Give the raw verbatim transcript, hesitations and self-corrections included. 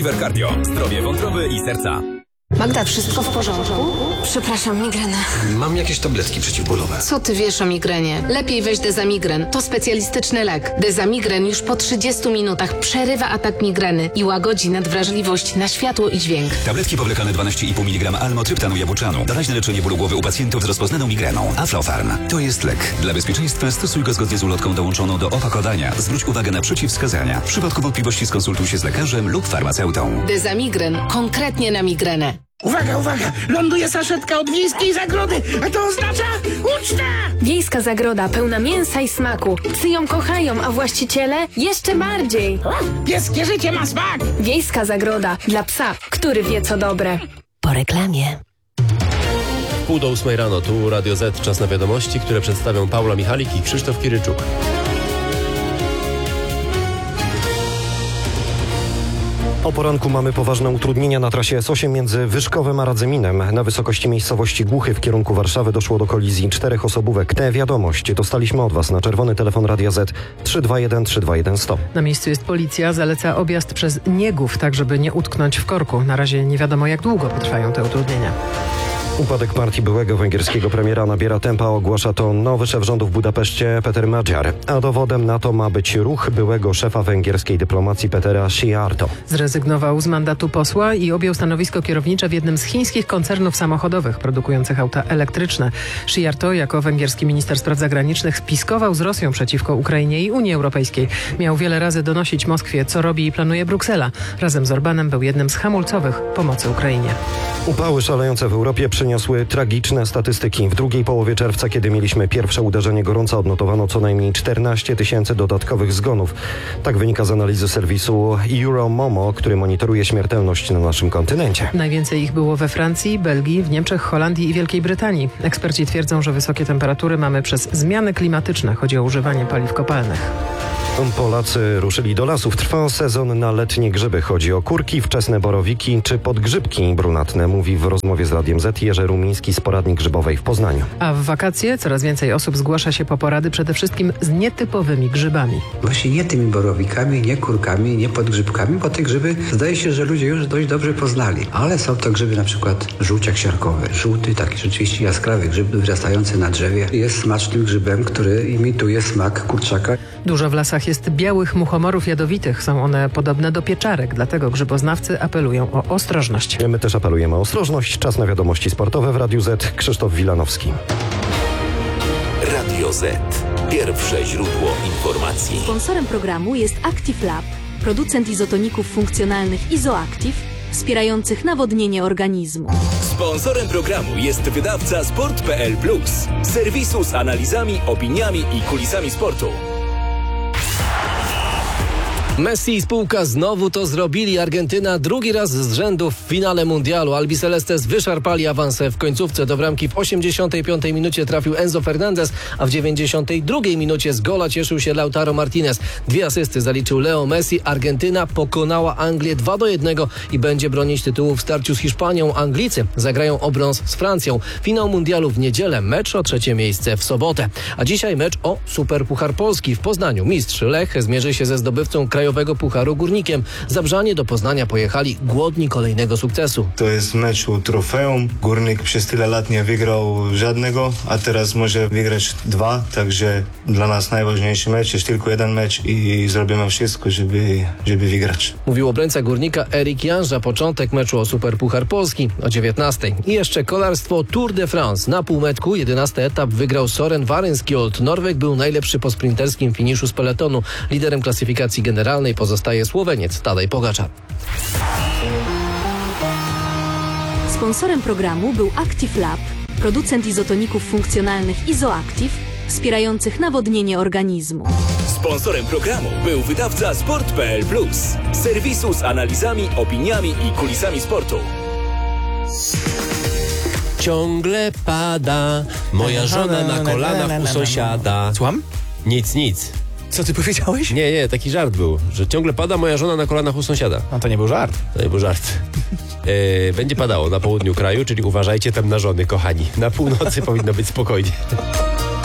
Cardio. Zdrowie wątroby i serca. Magda, wszystko w porządku? Przepraszam, migrena. Mam jakieś tabletki przeciwbólowe. Co ty wiesz o migrenie? Lepiej weź Dezamigren. To specjalistyczny lek. Dezamigren już po trzydziestu minutach przerywa atak migreny i łagodzi nadwrażliwość na światło i dźwięk. Tabletki powlekane dwanaście i pół miligrama almotryptanu jabłczanu. Doraźne leczenie bólu głowy u pacjentów z rozpoznaną migreną. Aflofarm. To jest lek. Dla bezpieczeństwa stosuj go zgodnie z ulotką dołączoną do opakowania. Zwróć uwagę na przeciwwskazania. W przypadku wątpliwości skonsultuj się z lekarzem lub farmaceutą. Dezamigren. Konkretnie na migrenę. Uwaga, uwaga! Ląduje saszetka od Wiejskiej Zagrody, a to oznacza uczta! Wiejska Zagroda pełna mięsa i smaku. Psy ją kochają, a właściciele jeszcze bardziej. O, pieskie życie ma smak! Wiejska Zagroda dla psa, który wie co dobre. Po reklamie. Pół do ósmej rano, tu Radio Z, czas na wiadomości, które przedstawią Paula Michalik i Krzysztof Kiryczuk. O poranku mamy poważne utrudnienia na trasie S osiem między Wyszkowem a Radzyminem. Na wysokości miejscowości Głuchy w kierunku Warszawy doszło do kolizji czterech osobówek. Tę wiadomość dostaliśmy od Was na czerwony telefon Radia Z trzy dwa jeden trzy dwa jeden sto. Na miejscu jest policja, zaleca objazd przez Niegów, tak żeby nie utknąć w korku. Na razie nie wiadomo, jak długo potrwają te utrudnienia. Upadek partii byłego węgierskiego premiera nabiera tempa, ogłasza to nowy szef rządu w Budapeszcie, Peter Magyar. A dowodem na to ma być ruch byłego szefa węgierskiej dyplomacji Petera Szijjártó. Zrezygnował z mandatu posła i objął stanowisko kierownicze w jednym z chińskich koncernów samochodowych produkujących auta elektryczne. Szijjártó jako węgierski minister spraw zagranicznych spiskował z Rosją przeciwko Ukrainie i Unii Europejskiej. Miał wiele razy donosić Moskwie, co robi i planuje Bruksela. Razem z Orbánem był jednym z hamulcowych pomocy Ukrainie. Upały szalejące w Europie przyniosły tragiczne statystyki. W drugiej połowie czerwca, kiedy mieliśmy pierwsze uderzenie gorąca, odnotowano co najmniej czternaście tysięcy dodatkowych zgonów. Tak wynika z analizy serwisu Euromomo, który monitoruje śmiertelność na naszym kontynencie. Najwięcej ich było we Francji, Belgii, w Niemczech, Holandii i Wielkiej Brytanii. Eksperci twierdzą, że wysokie temperatury mamy przez zmiany klimatyczne. Chodzi o używanie paliw kopalnych. Polacy ruszyli do lasów. Trwa sezon na letnie grzyby. Chodzi o kurki, wczesne borowiki czy podgrzybki brunatne, mówi w rozmowie z Radiem Z Jerzy Rumiński z Poradni Grzybowej w Poznaniu. A w wakacje coraz więcej osób zgłasza się po porady przede wszystkim z nietypowymi grzybami. Właśnie nie tymi borowikami, nie kurkami, nie podgrzybkami, bo te grzyby zdaje się, że ludzie już dość dobrze poznali. Ale są to grzyby na przykład żółciak siarkowy. Żółty, taki rzeczywiście jaskrawy grzyb wyrastający na drzewie. Jest smacznym grzybem, który imituje smak kurczaka. Dużo w lasach jest białych muchomorów jadowitych. Są one podobne do pieczarek, dlatego grzyboznawcy apelują o ostrożność. My też apelujemy o ostrożność. Czas na wiadomości sportowe w Radiu Z. Krzysztof Wilanowski. Radio Z. Pierwsze źródło informacji. Sponsorem programu jest Active Lab, producent izotoników funkcjonalnych Izoactive, wspierających nawodnienie organizmu. Sponsorem programu jest wydawca sport kropka p l plus, serwisu z analizami, opiniami i kulisami sportu. Messi i spółka znowu to zrobili. Argentyna drugi raz z rzędu w finale mundialu. Albicelestes wyszarpali awansę w końcówce. Do bramki w osiemdziesiątej piątej minucie trafił Enzo Fernandez, a w dziewięćdziesiątej drugiej minucie z gola cieszył się Lautaro Martinez. Dwie asysty zaliczył Leo Messi. Argentyna pokonała Anglię dwa do jednego i będzie bronić tytułu w starciu z Hiszpanią. Anglicy zagrają o brąz z Francją. Finał mundialu w niedzielę, mecz o trzecie miejsce w sobotę. A dzisiaj mecz o Superpuchar Polski w Poznaniu. Mistrz Lech zmierzy się ze zdobywcą krajowego Pucharu Górnikiem. Zabrzanie do Poznania pojechali głodni kolejnego sukcesu. To jest mecz o trofeum. Górnik przez tyle lat nie wygrał żadnego, a teraz może wygrać dwa, także dla nas najważniejszy mecz jest tylko jeden mecz i zrobimy wszystko, żeby, żeby wygrać. Mówił obrońca Górnika Erik Janża. Początek meczu o Superpuchar Polski o dziewiętnastej. I jeszcze kolarstwo Tour de France. Na półmetku jedenasty etap wygrał Soren Warenskjold. Norweg był najlepszy po sprinterskim finiszu z peletonu. Liderem klasyfikacji generalnej pozostaje Słoweniec Tadej Pogaczar. Sponsorem programu był Active Lab, producent izotoników funkcjonalnych Izoactive, wspierających nawodnienie organizmu. Sponsorem programu był wydawca sport kropka p l plus, serwisu z analizami, opiniami i kulisami sportu. Ciągle pada, moja żona na kolanach u sąsiada. Słucham? Nic, nic. Co ty powiedziałeś? Nie, nie, taki żart był, że ciągle pada moja żona na kolanach u sąsiada. No to nie był żart. To nie był żart. E, będzie padało na południu kraju, czyli uważajcie tam na żony, kochani. Na północy powinno być spokojnie.